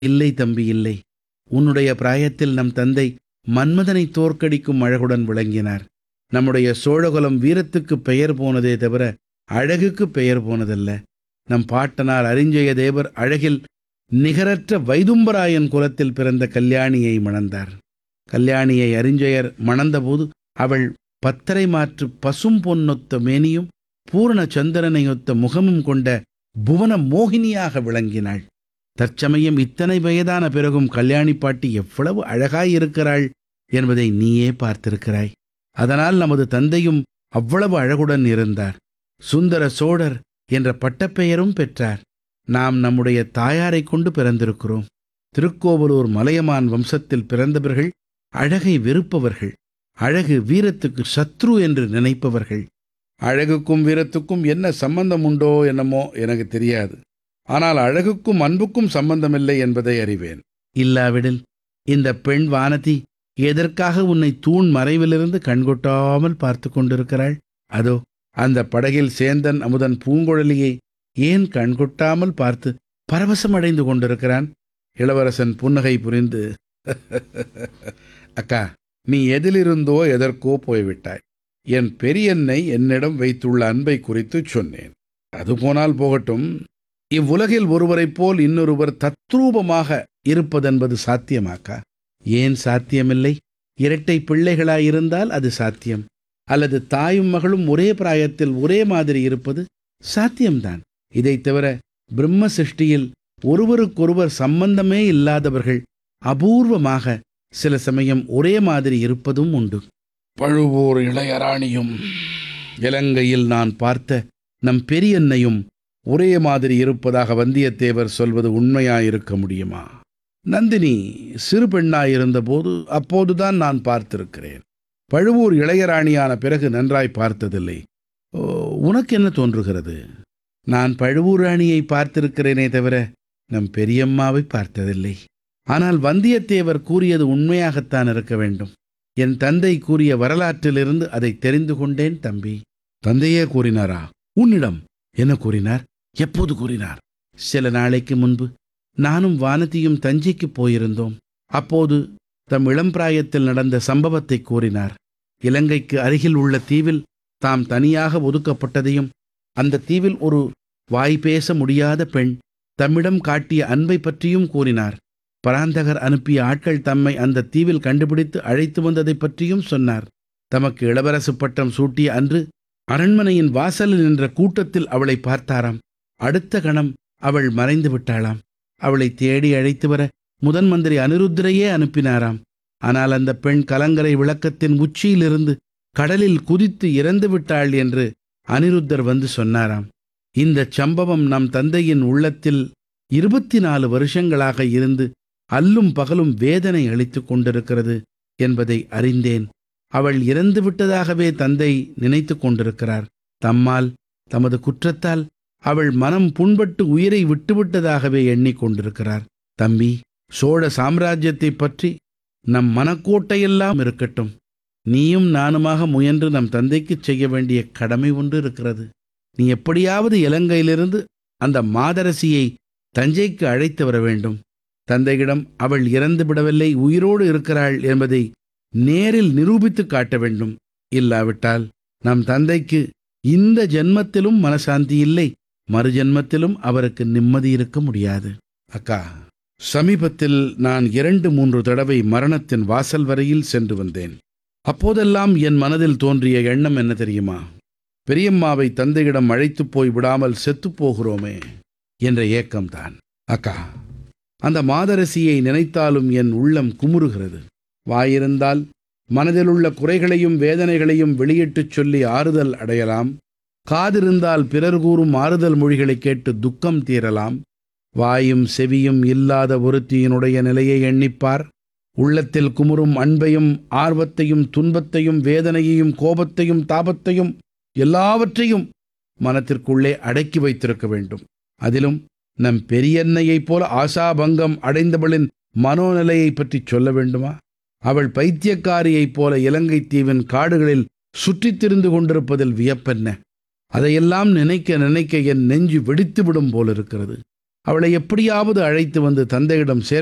இல்லை தம்பி, இல்லை. உன்னுடைய பிராயத்தில் நம் தந்தை மன்மதனை தோற்கடிக்கும் அழகுடன் விளங்கினார். நம்முடைய சோழகுலம் வீரத்துக்குப் பெயர் போனதே தவிர அழகுக்குப் பெயர் போனதல்ல. நம் பாட்டனார் அரிஞ்சய தேவர் அழகில் நிகரற்ற வைதும்பராயன் குலத்தில் பிறந்த கல்யாணியை மணந்தார். கல்யாணியை அரிஞ்சயர் மணந்தபோது அவள் பத்தரை மாற்று பசும் பொன்னொத்த மேனியும் பூரண சந்திரனையொத்த முகமும் கொண்ட புவன மோகினியாக விளங்கினாள். தற்சமயம் இத்தனை வயதான பிறகும் கல்யாணி பாட்டி எவ்வளவு அழகாயிருக்கிறாள் என்பதை நீயே பார்த்திருக்கிறாய். அதனால் நமது தந்தையும் அவ்வளவு அழகுடன் இருந்தார். சுந்தர சோழர் என்ற பட்டப்பெயரும் பெற்றார். நாம் நம்முடைய தாயாரைக் கொண்டு பிறந்திருக்கிறோம். திருக்கோவலூர் மலையமான் வம்சத்தில் பிறந்தவர்கள் அழகை வெறுப்பவர்கள், அழகு வீரத்துக்கு சத்ரு என்று நினைப்பவர்கள். அழகுக்கும் வீரத்துக்கும் என்ன சம்பந்தம் உண்டோ என்னமோ எனக்கு தெரியாது. ஆனால் அழகுக்கும் அன்புக்கும் சம்பந்தமில்லை என்பதை அறிவேன். இல்லாவிடில் இந்த பெண் வானதி எதற்காக உன்னை தூண் மறைவிலிருந்து கண்கொட்டாமல் பார்த்து கொண்டிருக்கிறாள்? அதோ அந்த படகில் சேந்தன் அமுதன் பூங்குழலியை ஏன் கண்கொட்டாமல் பார்த்து பரவசமடைந்து கொண்டிருக்கிறான்? இளவரசன் புன்னகை புரிந்து, அக்கா, நீ எதிலிருந்தோ எதற்கோ போய்விட்டாய். என் பெரியன்னை என்னிடம் வைத்துள்ள அன்பை குறித்து சொன்னேன். அது போனால் போகட்டும். இவ்வுலகில் ஒருவரைப் போல் இன்னொருவர் தத்ரூபமாக இருப்பதென்பது சாத்தியமாக்கா? ஏன் சாத்தியமில்லை? இரட்டை பிள்ளைகளாயிருந்தால் அது சாத்தியம். அல்லது தாயும் மகளும் ஒரே பிராயத்தில் ஒரே மாதிரி இருப்பது சாத்தியம்தான். இதைத் தவிர பிரம்ம சிருஷ்டியில் ஒருவருக்கொருவர் சம்பந்தமே இல்லாதவர்கள் அபூர்வமாக சில சமயம் ஒரே மாதிரி இருப்பதும் உண்டு. பழுவூர் இளையராணியும் இலங்கையில் நான் பார்த்த நம் பெரியன்னையும் ஒரே மாதிரி இருப்பதாக வந்தியத்தேவர் சொல்வது உண்மையாயிருக்க முடியுமா? நந்தினி சிறு பெண்ணாயிருந்தபோது அப்போதுதான் நான் பார்த்திருக்கிறேன். பழுவூர் இளையராணியான பிறகு நன்றாய் பார்த்ததில்லை. உனக்கு என்ன தோன்றுகிறது? நான் பழுவூர் ராணியை பார்த்திருக்கிறேனே தவிர நம் பெரியம்மாவை பார்த்ததில்லை. ஆனால் வந்தியத்தேவர் கூறியது உண்மையாகத்தான் இருக்க வேண்டும். என் தந்தை கூறிய வரலாற்றிலிருந்து அதை தெரிந்து கொண்டேன் தம்பி. தந்தையே கூறினாரா? உன்னிடம் என்ன கூறினார்? எப்போது கூறினார்? சில நாளைக்கு முன்பு நானும் வானதியும் தஞ்சைக்கு போயிருந்தோம். அப்போது தம் இளம்பிராயத்தில் நடந்த சம்பவத்தை கூறினார். இலங்கைக்கு அருகில் உள்ள தீவில் தாம் தனியாக ஒதுக்கப்பட்டதையும், அந்த தீவில் ஒரு வாய் பேச முடியாத பெண் தம்மிடம் காட்டிய அன்பை பற்றியும் கூறினார். பராந்தகர் அனுப்பிய ஆட்கள் தம்மை அந்த தீவில் கண்டுபிடித்து அழைத்து வந்ததை பற்றியும் சொன்னார். தமக்கு இளவரசு பட்டம் சூட்டிய அன்று அரண்மனையின் வாசலில் நின்ற கூட்டத்தில் அவளை பார்த்தாராம். அடுத்த கணம் அவள் மறைந்து விட்டாளாம். அவளை தேடி அழைத்து வர முதன் மந்திரி அனிருத்தரையே அனுப்பினாராம். ஆனால் அந்த பெண் கலங்கரை விளக்கத்தின் உச்சியிலிருந்து கடலில் குதித்து இறந்து விட்டாள் என்று அனிருத்தர் வந்து சொன்னாராம். இந்த சம்பவம் நம் தந்தையின் உள்ளத்தில் 24 வருஷங்களாக இருந்து அல்லும் பகலும் வேதனை அளித்துக் கொண்டிருக்கிறது என்பதை அறிந்தேன். அவள் இறந்து விட்டதாகவே தந்தை நினைத்து கொண்டிருக்கிறார். தம்மால், தமது குற்றத்தால் அவள் மனம் புண்பட்டு உயிரை விட்டுவிட்டதாகவே எண்ணிக்கொண்டிருக்கிறார். தம்பி, சோழ சாம்ராஜ்யத்தை பற்றி நம் மனக்கோட்டையெல்லாம் இருக்கட்டும். நீயும் நானுமாக முயன்று நம் தந்தைக்கு செய்ய வேண்டிய கடமை ஒன்று இருக்கிறது. நீ எப்படியாவது இலங்கையிலிருந்து அந்த மாதரசியை தஞ்சைக்கு அழைத்து வர வேண்டும். தந்தையிடம் அவள் இறந்து விடவில்லை, உயிரோடு இருக்கிறாள் என்பதை நேரில் நிரூபித்து காட்ட வேண்டும். இல்லாவிட்டால் நம் தந்தைக்கு இந்த ஜென்மத்திலும் மனசாந்தி இல்லை, மறு ஜென்மத்திலும் அவருக்கு நிம்மதி இருக்க முடியாது. அக்கா, சமீபத்தில் நான் 2-3 தடவை மரணத்தின் வாசல் வரையில் சென்று வந்தேன். அப்போதெல்லாம் என் மனதில் தோன்றிய எண்ணம் என்ன தெரியுமா? பெரியம்மாவை தந்தையிடம் அழைத்து போய் விடாமல் செத்துப்போகிறோமே என்ற ஏக்கம்தான். அக்கா, அந்த மாதரசியை நினைத்தாலும் என் உள்ளம் குமுறுகிறது. வாயிருந்தால் மனதிலுள்ள குறைகளையும் வேதனைகளையும் வெளியிட்டுச் சொல்லி ஆறுதல் அடையலாம். காதிருந்தால் பிறர் கூறும் ஆறுதல் மொழிகளை கேட்டு துக்கம் தீரலாம். வாயும் செவியும் இல்லாத ஒருத்தியினுடைய நிலையை எண்ணிப்பார். உள்ளத்தில் குமுறும் அன்பையும் ஆர்வத்தையும் துன்பத்தையும் வேதனையையும் கோபத்தையும் தாபத்தையும் எல்லாவற்றையும் மனத்திற்குள்ளே அடக்கி வைத்திருக்க வேண்டும். அதிலும் நம் பெரியன்னையைப் போல ஆசாபங்கம் அடைந்தவளின் மனோநிலையை பற்றி சொல்ல வேண்டுமா? அவள் பைத்தியக்காரியைப் போல இலங்கை தீவின் காடுகளில் சுற்றித் திரிந்து கொண்டிருப்பதில் வியப்பென்ன? அதையெல்லாம் நினைக்க நினைக்க என் நெஞ்சு வெடித்துவிடும் போலிருக்கிறது. அவளை எப்படியாவது அழைத்து வந்து தந்தையிடம்